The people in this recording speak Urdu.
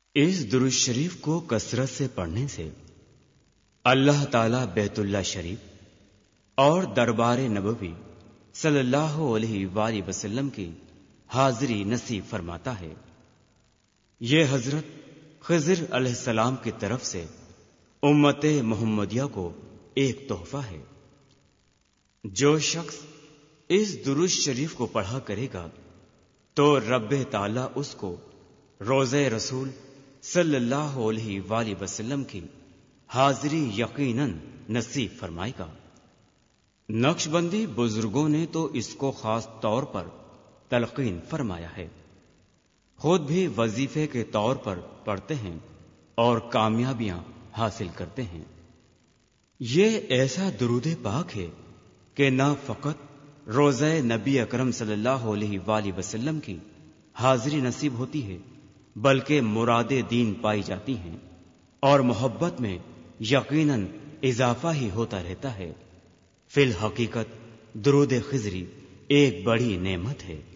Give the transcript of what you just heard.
اس درود شریف کو کثرت سے پڑھنے سے اللہ تعالیٰ بیت اللہ شریف اور دربار نبوی صلی اللہ علیہ وآلہ وسلم کی حاضری نصیب فرماتا ہے۔ یہ حضرت خضر علیہ السلام کی طرف سے امت محمدیہ کو ایک تحفہ ہے۔ جو شخص اس درود شریف کو پڑھا کرے گا تو رب تعالیٰ اس کو روضہ رسول صلی اللہ علیہ وآلہ وسلم کی حاضری یقیناً نصیب فرمائے گا۔ نقش بندی بزرگوں نے تو اس کو خاص طور پر تلقین فرمایا ہے، خود بھی وظیفے کے طور پر پڑھتے ہیں اور کامیابیاں حاصل کرتے ہیں۔ یہ ایسا درود پاک ہے کہ نہ فقط روضہ نبی اکرم صلی اللہ علیہ وآلہ وسلم کی حاضری نصیب ہوتی ہے بلکہ مراد دین پائی جاتی ہیں اور محبت میں یقیناً اضافہ ہی ہوتا رہتا ہے۔ فی الحقیقت درود خضری ایک بڑی نعمت ہے۔